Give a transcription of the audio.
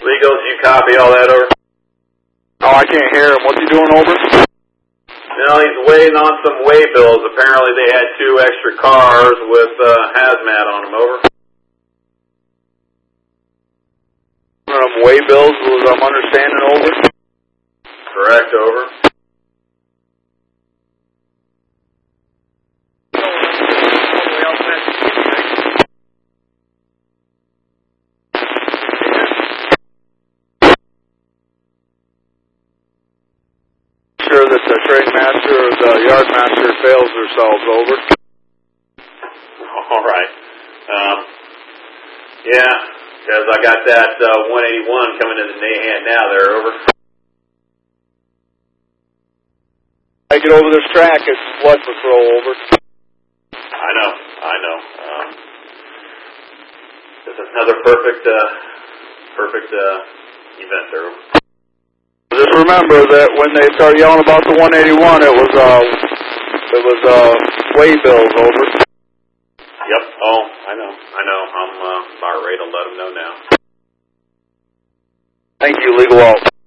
Legals, you copy all that over? Oh, I can't hear him. What's he doing over? No, he's waiting on some waybills. Apparently they had 2 extra cars with hazmat on them, over. Waybills was I'm understanding, over. Correct, over. Sure that the train master or the yard master fails themselves, over. All right. Yeah, because I got that 181 coming in the Nahan now there, over. I get over this track, it's flood patrol, over. I know. This is another perfect event there, over. Just remember that when they start yelling about the 181, it was waybills, over. Yep. Oh, I know. I'm about ready to let them know now. Thank you, Legal Alt.